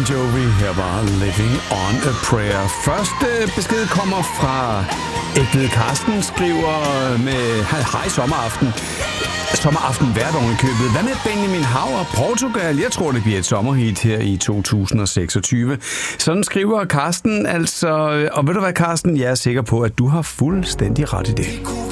Jovi. Her var Living on a Prayer. Første besked kommer fra Egtved Karsten, skriver med hej sommeraften. Sommeraften hvert år i købet. Hvad med Benjamin Hauer, Portugal? Jeg tror, det bliver et sommerhit her i 2026. Sådan skriver Karsten altså. Og ved du hvad, Karsten? Jeg er sikker på, at du har fuldstændig ret i det.